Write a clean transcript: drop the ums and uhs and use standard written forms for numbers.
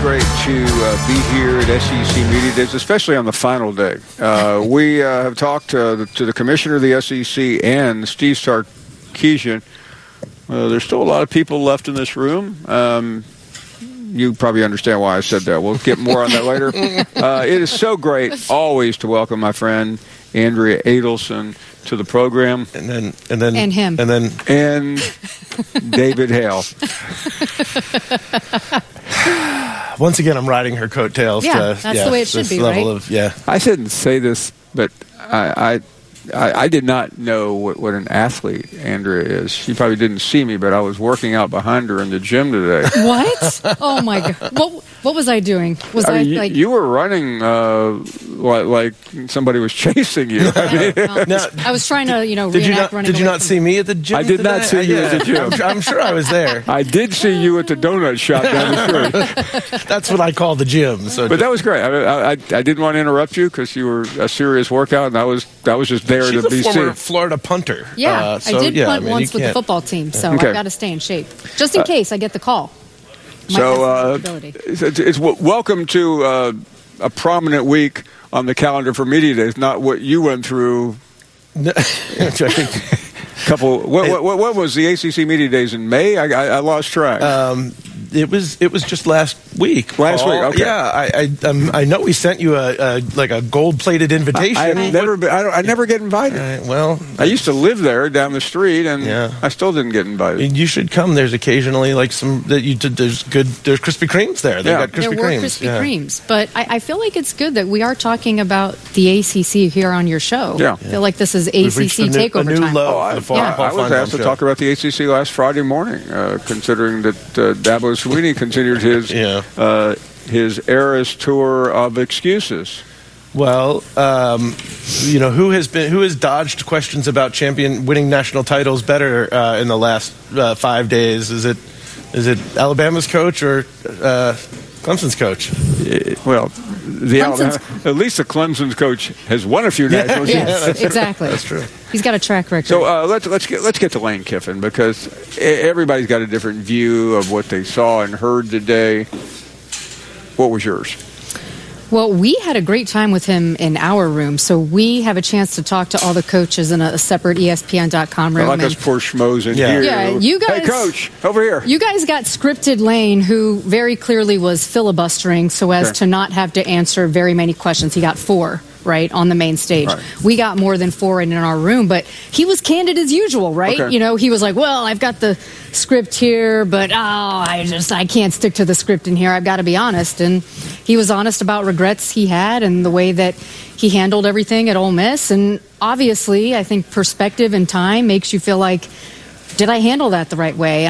great to be here at SEC Media Days, especially on the final day. We have talked to the commissioner of the SEC and Steve Sarkisian. There's still a lot of people left in this room. You probably understand why I said that. We'll get more on that later. It is so great always to welcome my friend Andrea Adelson to the program, and David Hale. Once again, I'm riding her coattails. Yeah, that's the way it should be, right? I shouldn't say this, but I did not know what an athlete Andrea is. She probably didn't see me, but I was working out behind her in the gym today. What? Oh my God! What was I doing? You were running like somebody was chasing you. I was trying to, reenact running. Did you not see me at the gym? I did not see you at the gym. I'm sure I was there. I did see you at the donut shop down the street. That's what I call the gym. But that was great. I didn't want to interrupt you because you were a serious workout, and I was just there She's to be a former seen. Florida punter. Yeah, I did punt once with the football team, so I've got to stay in shape just in case I get the call. It's welcome to a prominent week on the calendar for Media Days, not what you went through. What was the ACC Media Days in May? I lost track. It was just last week. Okay. Yeah, I know we sent you a gold-plated invitation. I never get invited. Well, I used to live there down the street, and I still didn't get invited. You should come. There's occasionally there's Krispy Kremes there. They got Krispy Kremes. Krispy Kremes, but I feel like it's good that we are talking about the ACC here on your show. Yeah. I feel like this is ACC takeover a new time. Low I was asked to talk about the ACC last Friday morning, considering that Dabo Swinney continued his Eras tour of excuses. Well, who has dodged questions about winning national titles better in the last 5 days? Is it Alabama's coach or Clemson's coach? At least the Clemson's coach has won a few national titles. Yes, exactly. That's true. He's got a track record. So let's get to Lane Kiffin, because everybody's got a different view of what they saw and heard today. What was yours? Well, we had a great time with him in our room, so we have a chance to talk to all the coaches in a separate ESPN.com room. Like us poor schmoes in here. Yeah, you guys. Hey, Coach, over here. You guys got scripted Lane, who very clearly was filibustering so as to not have to answer very many questions. He got 4. Right, on the main stage. Right. We got more than 4 in our room, but he was candid as usual, right? Okay. He was like, well, I've got the script here, but I can't stick to the script in here. I've got to be honest. And he was honest about regrets he had and the way that he handled everything at Ole Miss. And obviously, I think perspective and time makes you feel like, did I handle that the right way?